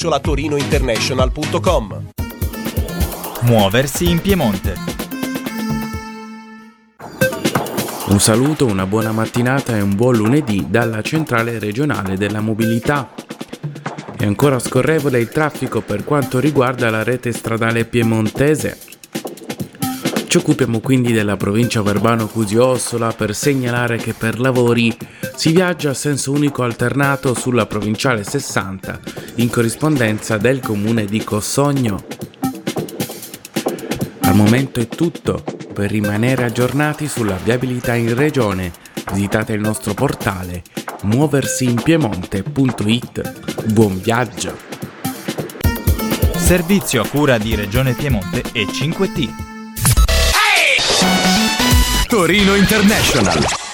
torinointernational.com. Muoversi in Piemonte. Un saluto, una buona mattinata e un buon lunedì dalla centrale regionale della mobilità. È ancora scorrevole il traffico per quanto riguarda la rete stradale piemontese. Ci occupiamo quindi della provincia Verbano-Cusio-Ossola per segnalare che per lavori si viaggia a senso unico alternato sulla provinciale 60 in corrispondenza del comune di Cossogno. Al momento è tutto. Per rimanere aggiornati sulla viabilità in regione, visitate il nostro portale muoversiinpiemonte.it. Buon viaggio! Servizio a cura di Regione Piemonte e 5T. Torino International.